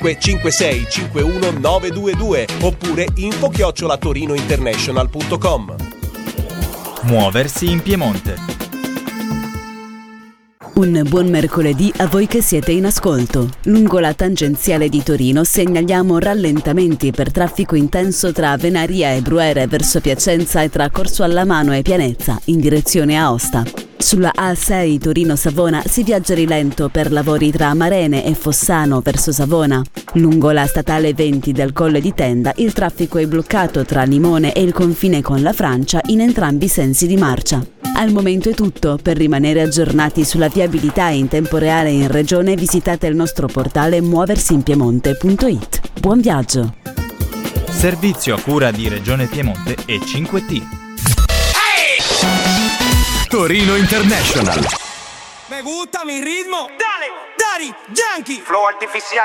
56 51 922 oppure info@torinointernational.com. Muoversi in Piemonte. Un buon mercoledì a voi che siete in ascolto. Lungo la tangenziale di Torino segnaliamo rallentamenti per traffico intenso tra Venaria e Bruere verso Piacenza e tra Corso Allamano e Pianezza in direzione Aosta. Sulla A6 Torino-Savona si viaggia rilento per lavori tra Marene e Fossano verso Savona. Lungo la statale 20 del Colle di Tenda il traffico è bloccato tra Limone e il confine con la Francia in entrambi i sensi di marcia. Al momento è tutto. Per rimanere aggiornati sulla viabilità in tempo reale in regione visitate il nostro portale muoversiinpiemonte.it. Buon viaggio! Servizio a cura di Regione Piemonte e 5T. Torino International. Me gusta mi ritmo. Dale, Daddy Yankee. Flow artificial.